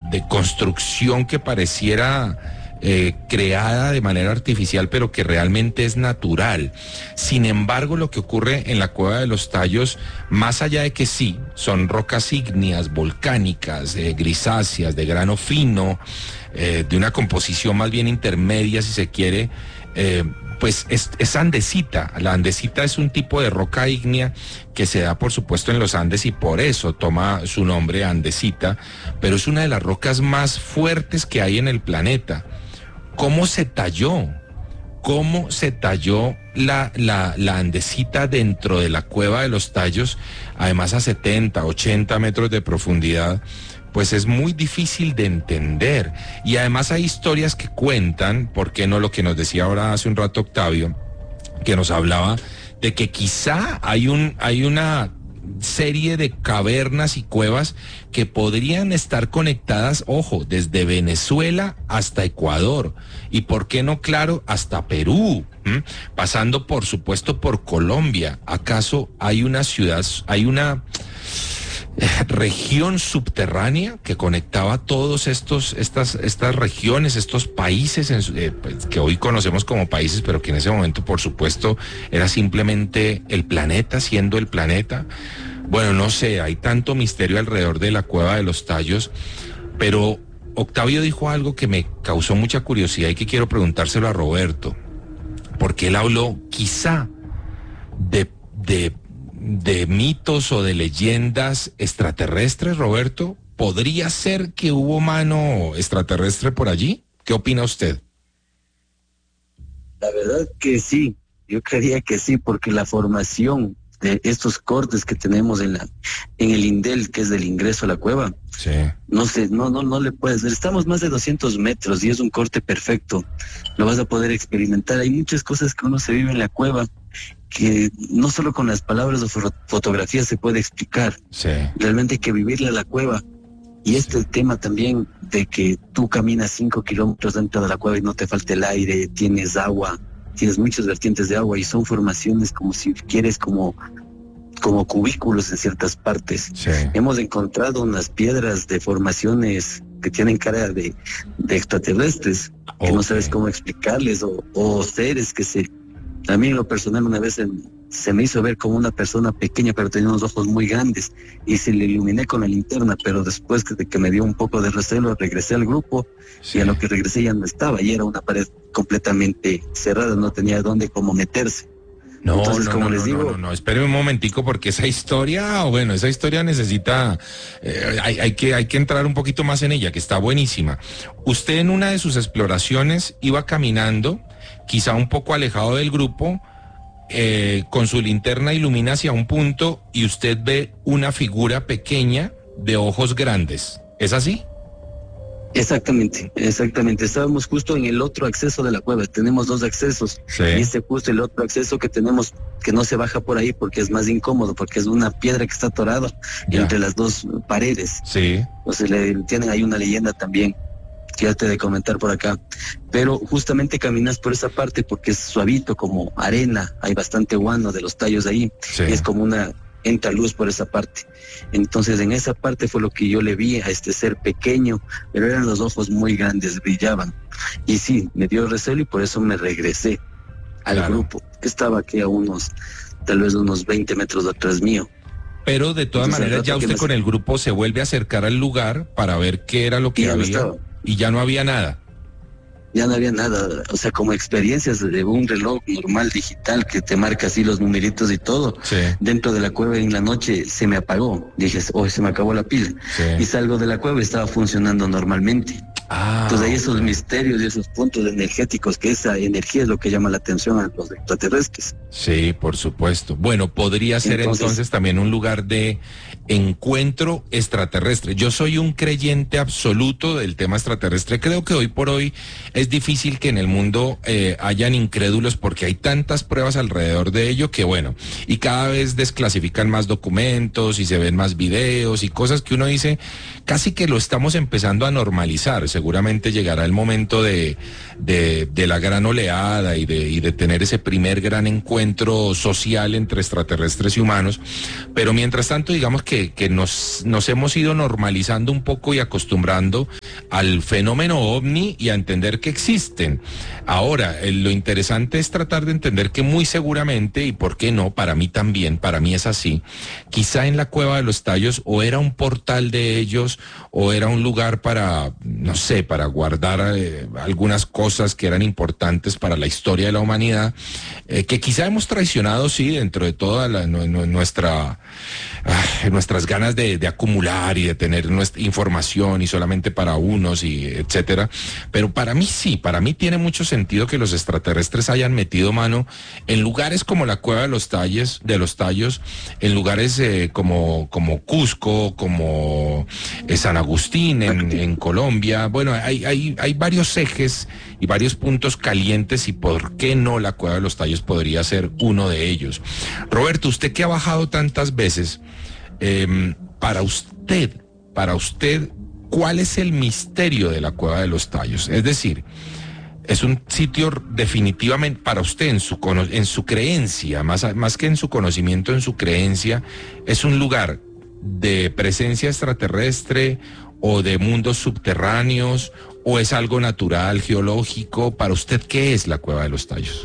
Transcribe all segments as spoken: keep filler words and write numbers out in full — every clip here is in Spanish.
de construcción que pareciera Eh, creada de manera artificial, pero que realmente es natural. Sin embargo, lo que ocurre en la Cueva de los Tallos, más allá de que sí, son rocas ígneas, volcánicas, eh, grisáceas, de grano fino, eh, de una composición más bien intermedia, si se quiere, eh, pues es, es andesita. La andesita es un tipo de roca ígnea que se da, por supuesto, en los Andes y por eso toma su nombre andesita, pero es una de las rocas más fuertes que hay en el planeta. ¿Cómo se talló? ¿Cómo se talló la, la, la andesita dentro de la Cueva de los Tallos, además a setenta, ochenta metros de profundidad? Pues es muy difícil de entender. Y además hay historias que cuentan, ¿por qué no? Lo que nos decía ahora hace un rato Octavio, que nos hablaba de que quizá hay un, hay una serie de cavernas y cuevas que podrían estar conectadas, ojo, desde Venezuela hasta Ecuador, y por qué no, claro, hasta Perú, ¿m? Pasando por supuesto por Colombia. ¿Acaso hay una ciudad, hay una eh, región subterránea que conectaba todos estos, estas, estas regiones, estos países en, eh, pues, que hoy conocemos como países, pero que en ese momento, por supuesto, era simplemente el planeta siendo el planeta? Bueno, no sé, hay tanto misterio alrededor de la Cueva de los Tallos, pero Octavio dijo algo que me causó mucha curiosidad y que quiero preguntárselo a Roberto, porque él habló quizá de, de, de mitos o de leyendas extraterrestres. Roberto, ¿podría ser que hubo mano extraterrestre por allí? ¿Qué opina usted? La verdad que sí, yo creía que sí, porque la formación de estos cortes que tenemos en la en el indel, que es del ingreso a la cueva, sí, no sé, no, no, no le puedes ver. Estamos más de doscientos metros y es un corte perfecto. Lo vas a poder experimentar. Hay muchas cosas que uno se vive en la cueva que no solo con las palabras o fo- fotografías se puede explicar. sí. Realmente hay que vivirle a la cueva. Y este Sí. tema también de que tú caminas cinco kilómetros dentro de la cueva y no te falta el aire, tienes agua, tienes muchas vertientes de agua y son formaciones como si quieres como, como cubículos en ciertas partes. Sí. Hemos encontrado unas piedras de formaciones que tienen cara de, de extraterrestres, que Okay. no sabes cómo explicarles, o, o seres que se... A mí en lo personal una vez en, se me hizo ver como una persona pequeña, pero tenía unos ojos muy grandes, y se le iluminé con la linterna, pero después de que me dio un poco de recelo, regresé al grupo, Sí. y a lo que regresé ya no estaba, y era una pared completamente cerrada, no tenía dónde cómo meterse. No, Entonces, no, como no, les no, digo... no, no, no, espéreme un momentico, porque esa historia, bueno, esa historia necesita, eh, hay, hay que, hay que entrar un poquito más en ella, que está buenísima. Usted en una de sus exploraciones iba caminando, quizá un poco alejado del grupo, eh, con su linterna ilumina hacia un punto y usted ve una figura pequeña de ojos grandes. ¿Es así? Exactamente, exactamente. Estábamos justo en el otro acceso de la cueva. Tenemos dos accesos. Sí. Y este justo el otro acceso que tenemos, que no se baja por ahí porque es más incómodo, porque es una piedra que está atorada Ya. entre las dos paredes. Sí. Entonces le tienen ahí una leyenda también, que ya te he de comentar por acá. Pero justamente caminas por esa parte porque es suavito como arena, hay bastante guano de los tallos ahí. Sí. Y es como una... entra luz por esa parte. Entonces en esa parte fue lo que yo le vi a este ser pequeño, pero eran los ojos muy grandes, brillaban. Y sí, me dio recelo y por eso me regresé al Claro. grupo, que estaba aquí a unos, tal vez unos veinte metros atrás mío. Pero de todas Entonces, al maneras ya rato que usted me- con el grupo se vuelve a acercar al lugar para ver qué era lo que Y ya no había estaba. y ya no había nada. Ya no había nada, o sea, como experiencias de un reloj normal digital que te marca así los numeritos y todo. Sí. Dentro de la cueva en la noche se me apagó. Dije, hoy se me acabó la pila. Sí. Y salgo de la cueva y estaba funcionando normalmente. Ah, Entonces hay esos ok. misterios y esos puntos energéticos, que esa energía es lo que llama la atención a los extraterrestres. Sí, por supuesto. Bueno, podría ser entonces, Entonces- también un lugar de encuentro extraterrestre. Yo soy un creyente absoluto del tema extraterrestre. Creo que hoy por hoy es difícil que en el mundo eh, hayan incrédulos porque hay tantas pruebas alrededor de ello que bueno, y cada vez desclasifican más documentos y se ven más videos y cosas que uno dice, casi que lo estamos empezando a normalizar. seguramente llegará el momento de, de, de la gran oleada y de, y de tener ese primer gran encuentro social entre extraterrestres y humanos, pero mientras tanto digamos que, que nos, nos hemos ido normalizando un poco y acostumbrando al fenómeno ovni y a entender que existen. Ahora, eh, lo interesante es tratar de entender que muy seguramente, y por qué no, para mí también, para mí es así, quizá en la Cueva de los Tallos o era un portal de ellos o era un lugar para, no sé, para guardar eh, algunas cosas que eran importantes para la historia de la humanidad, eh, que quizá hemos traicionado, sí, dentro de toda la, no, no, nuestra, ah, nuestras ganas de, de acumular y de tener nuestra información y solamente para unos y etcétera. Pero para mí sí, para mí tiene mucho sentido que los extraterrestres hayan metido mano en lugares como la Cueva de los Tallos, de los Tallos, en lugares eh, como, como Cusco, como eh, San Agustín en, en Colombia. Bueno, hay, hay, hay varios ejes y varios puntos calientes y por qué no la Cueva de los Tallos podría ser uno de ellos. Roberto, usted que ha bajado tantas veces, eh, para usted, para usted, ¿cuál es el misterio de la Cueva de los Tallos? Es decir, es un sitio definitivamente para usted, en su, en su creencia, más, más que en su conocimiento, en su creencia, es un lugar de presencia extraterrestre o de mundos subterráneos o es algo natural, geológico. Para usted, ¿qué es la Cueva de los Tallos?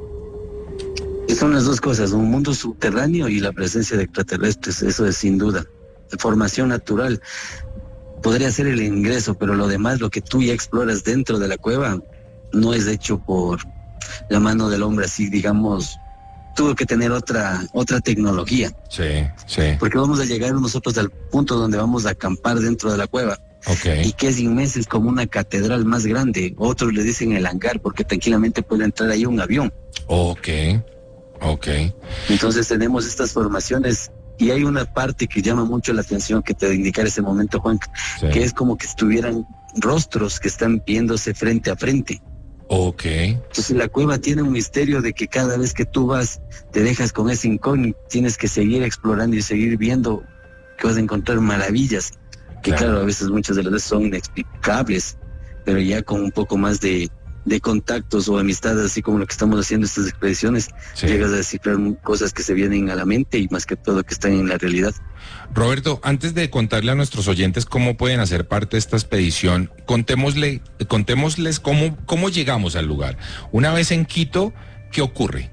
Son las dos cosas, un mundo subterráneo y la presencia de extraterrestres, eso es sin duda. Formación natural podría ser el ingreso, pero lo demás, lo que tú ya exploras dentro de la cueva, no es hecho por la mano del hombre, así digamos, tuvo que tener otra otra tecnología. Sí, sí. Porque vamos a llegar nosotros al punto donde vamos a acampar dentro de la cueva. Okay. Y que es inmenso, es como una catedral más grande. Otros le dicen el hangar, porque tranquilamente puede entrar ahí un avión. Ok, ok. Entonces tenemos estas formaciones. Y hay una parte que llama mucho la atención, que te voy a indicar ese momento, Juan, sí, que es como que estuvieran rostros que están viéndose frente a frente. Ok. Entonces la cueva tiene un misterio de que cada vez que tú vas, te dejas con ese incógnito, tienes que seguir explorando y seguir viendo, que vas a encontrar maravillas, que claro, claro a veces, muchas de las veces son inexplicables, pero ya con un poco más de, de contactos o amistades, así como lo que estamos haciendo estas expediciones, sí, llegas a descifrar cosas que se vienen a la mente y más que todo que están en la realidad. Roberto, antes de contarle a nuestros oyentes cómo pueden hacer parte de esta expedición, contémosle, contémosles cómo, cómo llegamos al lugar. Una vez en Quito, ¿qué ocurre?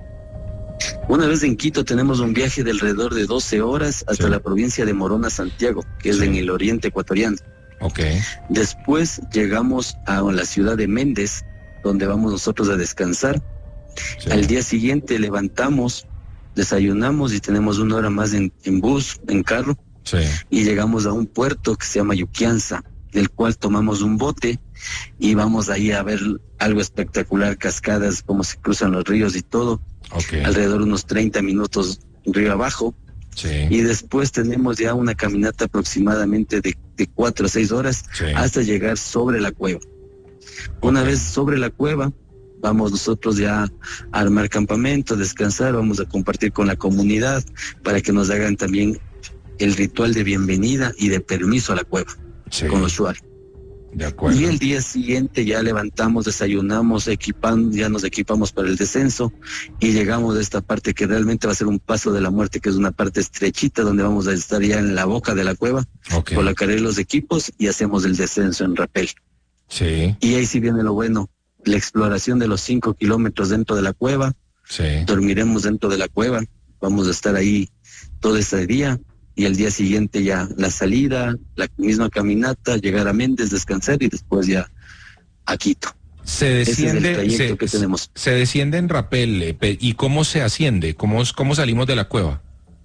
Una vez en Quito tenemos un viaje de alrededor de doce horas hasta sí, la provincia de Morona, Santiago, que es sí, en el oriente ecuatoriano. Okay. Después llegamos a la ciudad de Méndez, donde vamos nosotros a descansar. Sí. Al día siguiente levantamos, desayunamos y tenemos una hora más en, en bus, en carro. Sí. Y llegamos a un puerto que se llama Yuquianza, del cual tomamos un bote y vamos ahí a ver algo espectacular, cascadas, cómo se cruzan los ríos y todo. Okay. Alrededor de unos treinta minutos río abajo. Sí. Y después tenemos ya una caminata aproximadamente de, de cuatro a seis horas sí, hasta llegar sobre la cueva. Okay. Una vez sobre la cueva, vamos nosotros ya a armar campamento, descansar, vamos a compartir con la comunidad para que nos hagan también el ritual de bienvenida y de permiso a la cueva sí, con los shuar. De acuerdo. Y el día siguiente ya levantamos, desayunamos, equipamos, ya nos equipamos para el descenso y llegamos a esta parte que realmente va a ser un paso de la muerte, que es una parte estrechita donde vamos a estar ya en la boca de la cueva, okay, colocaré los equipos y hacemos el descenso en rapel. Sí. Y ahí sí viene lo bueno, la exploración de los cinco kilómetros dentro de la cueva. Sí. Dormiremos dentro de la cueva, vamos a estar ahí todo ese día. Y el día siguiente ya la salida, la misma caminata, llegar a Méndez, descansar y después ya a Quito. Se desciende, Ese es el trayecto se, que tenemos. Se desciende en rapel, ¿y cómo se asciende? ¿Cómo, cómo salimos de la cueva?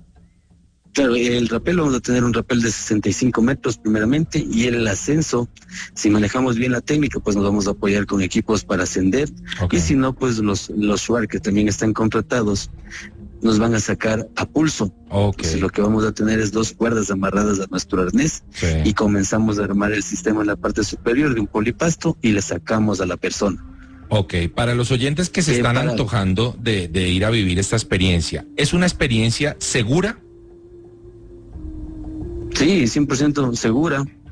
Claro, el rapel, vamos a tener un rapel de sesenta y cinco metros primeramente, y el ascenso, si manejamos bien la técnica, pues nos vamos a apoyar con equipos para ascender, okay, y si no, pues los, los shuar que también están contratados, nos van a sacar a pulso. Okay. Entonces, lo que vamos a tener es dos cuerdas amarradas a nuestro arnés sí, y comenzamos a armar el sistema en la parte superior de un polipasto y le sacamos a la persona. Ok, para los oyentes que se ¿Qué están para... antojando de, de ir a vivir esta experiencia, ¿es una experiencia segura? Sí, cien por ciento segura.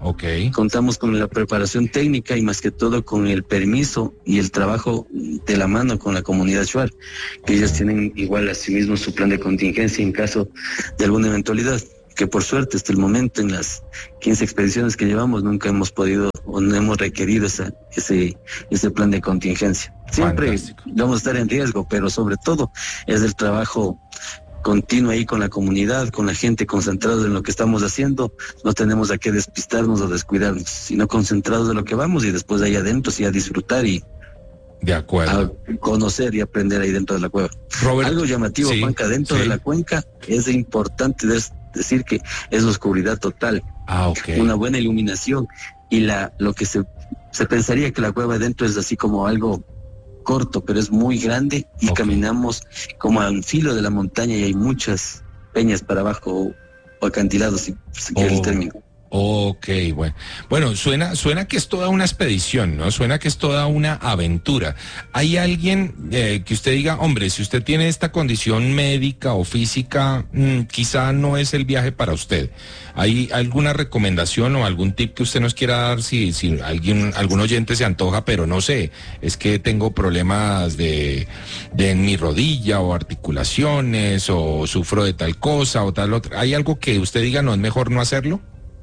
Ok. Contamos con la preparación técnica y más que todo con el permiso y el trabajo de la mano con la comunidad Shuar, que ellos tienen igual a sí mismos su plan de contingencia en caso de alguna eventualidad, que por suerte hasta el momento en las quince expediciones que llevamos nunca hemos podido o no hemos requerido esa, ese, ese plan de contingencia. Siempre Fantástico. Vamos a estar en riesgo, pero sobre todo es el trabajo continuo ahí con la comunidad, con la gente, concentrados en lo que estamos haciendo. No tenemos a qué despistarnos o descuidarnos, sino concentrados en lo que vamos y después ahí adentro sí a disfrutar y de acuerdo. a conocer y aprender ahí dentro de la cueva. Robert, algo llamativo, sí, Juanca, dentro sí. de la cuenca es importante des- decir que es oscuridad total. Ah, ok. Una buena iluminación y la lo que se, se pensaría que la cueva adentro es así como algo corto, pero es muy grande y okay. caminamos como al filo de la montaña y hay muchas peñas para abajo o, o acantilados, si se quiere oh. el término. Ok, bueno. Bueno, suena, suena que es toda una expedición, ¿no? Suena que es toda una aventura. ¿Hay alguien eh, que usted diga, hombre, si usted tiene esta condición médica o física, mmm, quizá no es el viaje para usted? ¿Hay alguna recomendación o algún tip que usted nos quiera dar si, si alguien, algún oyente se antoja, pero no sé, es que tengo problemas de, de en mi rodilla o articulaciones o sufro de tal cosa o tal otra? ¿Hay algo que usted diga, no, es mejor no hacerlo?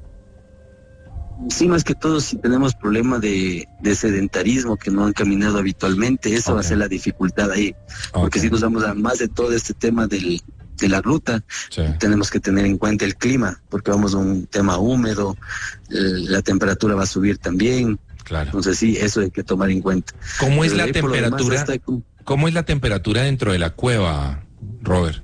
Sí, más que todo si tenemos problema de, de sedentarismo, que no han caminado habitualmente, eso okay. va a ser la dificultad ahí, okay. porque si nos vamos a más de todo este tema del, de la ruta, sí. tenemos que tener en cuenta el clima, porque vamos a un tema húmedo, la temperatura va a subir también, claro. entonces sí, eso hay que tomar en cuenta. ¿Cómo es Pero la temperatura? Está... ¿Cómo es la temperatura dentro de la cueva, Robert?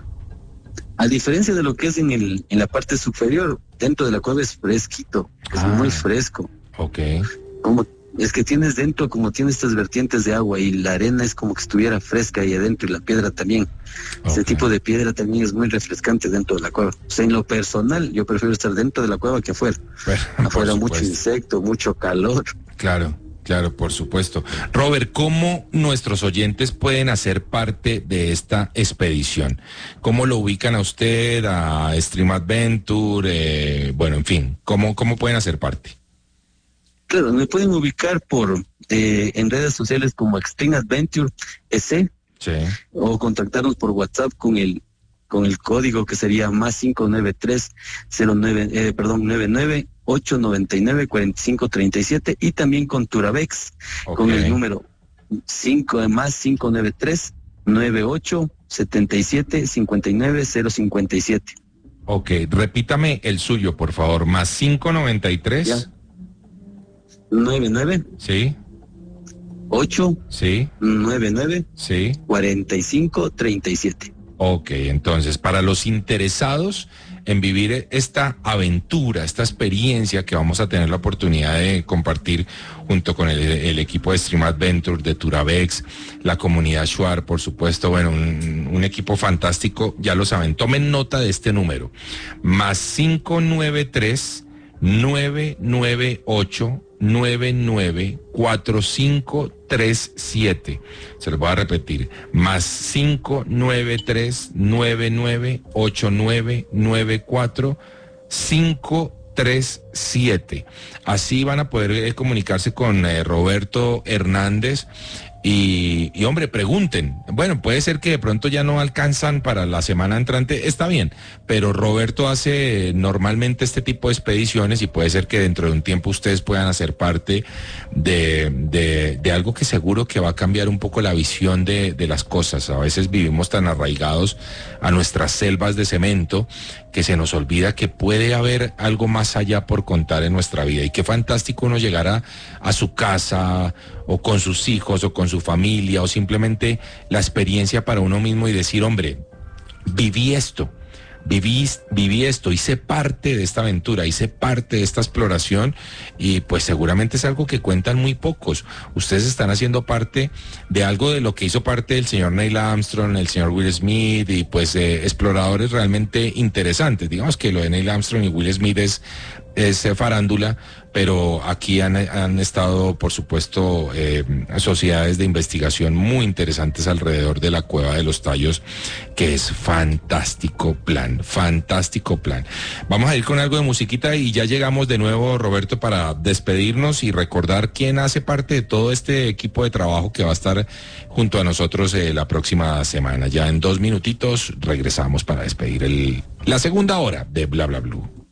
A diferencia de lo que es en el en la parte superior, dentro de la cueva es fresquito, es ah, muy fresco. Ok. Como, es que tienes dentro, como tiene estas vertientes de agua y la arena es como que estuviera fresca ahí adentro y la piedra también. Okay. Ese tipo de piedra también es muy refrescante dentro de la cueva. O sea, en lo personal, yo prefiero estar dentro de la cueva que afuera. Bueno, afuera mucho insecto, mucho calor. Claro. Claro, por supuesto. Robert, ¿cómo nuestros oyentes pueden hacer parte de esta expedición? ¿Cómo lo ubican a usted, a Extreme Adventure? Eh, bueno, en fin, ¿cómo, ¿cómo pueden hacer parte? Claro, me pueden ubicar por eh, en redes sociales como Extreme Adventure E C, sí. o contactarnos por WhatsApp con el con el código que sería más cinco nueve tres cero nueve, eh, perdón, nueve nueve ocho noventa y nueve cuarenta y cinco treinta y siete y también con Turabex, okay. con el número cinco más cinco nueve tres nueve ocho setenta y siete cincuenta y nueve cero cincuenta y siete. Ok, repítame el suyo, por favor, más cinco noventa y tres. Ya. nueve nueve. Sí. ocho. Sí. nueve nueve. Sí. cuarenta y cinco treinta y siete. Ok, entonces, para los interesados en vivir esta aventura, esta experiencia que vamos a tener la oportunidad de compartir junto con el, el equipo de Extreme Adventure, de Turabex, la comunidad Shuar, por supuesto, bueno, un, un equipo fantástico, ya lo saben, tomen nota de este número, más cinco nueve tres nueve nueve ocho nueve nueve cuatro cinco tres siete. Se los voy a repetir, más cinco nueve tres nueve nueve ocho nueve nueve cuatro cinco tres siete. Así van a poder eh, comunicarse con eh, Roberto Hernández. Y, y hombre, pregunten. Bueno, puede ser que de pronto ya no alcanzan para la semana entrante, está bien, pero Roberto hace normalmente este tipo de expediciones y puede ser que dentro de un tiempo ustedes puedan hacer parte de, de, de algo que seguro que va a cambiar un poco la visión de, de las cosas. A veces vivimos tan arraigados a nuestras selvas de cemento que se nos olvida que puede haber algo más allá por contar en nuestra vida. Y qué fantástico uno llegar a, a su casa o con sus hijos o con su familia o simplemente la experiencia para uno mismo y decir, hombre, viví esto, viví, viví esto, hice parte de esta aventura, hice parte de esta exploración y pues seguramente es algo que cuentan muy pocos. Ustedes están haciendo parte de algo de lo que hizo parte el señor Neil Armstrong, el señor Will Smith y pues eh, exploradores realmente interesantes. Digamos que lo de Neil Armstrong y Will Smith es es eh, farándula, pero aquí han, han estado, por supuesto, eh, sociedades de investigación muy interesantes alrededor de la Cueva de los Tallos, que es fantástico plan, fantástico plan. Vamos a ir con algo de musiquita y ya llegamos de nuevo, Roberto, para despedirnos y recordar quién hace parte de todo este equipo de trabajo que va a estar junto a nosotros eh, la próxima semana. Ya en dos minutitos regresamos para despedir el, la segunda hora de Bla Bla Blue.